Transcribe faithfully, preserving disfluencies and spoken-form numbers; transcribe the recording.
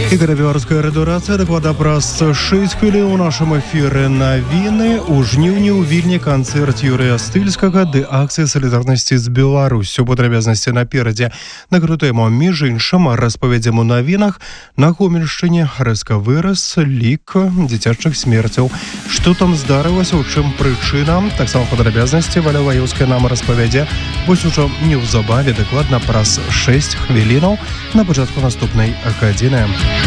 Ігор Беларуская радыёрацыя, дакладна праз шэсць хвілін у нашым эфіры навіны. У жніўні ў Вільні канцэрт Юрыя Стыльскага ды акцыя салідарнасці з Беларуссю. Падрабязнасці наперадзе. На гэту тэму, між іншым, распавядзем у навінах. На Гомельшчыне рэзка вырас лік дзіцячых смерцяў. Што там здарылася, у чым прычына? Таксама падрабязнасці Валя Ваёўская нам распавядзе. Вось ужо неўзабаве, дакладна праз шэсць хвілінаў на пачатку наступнай гадзіны.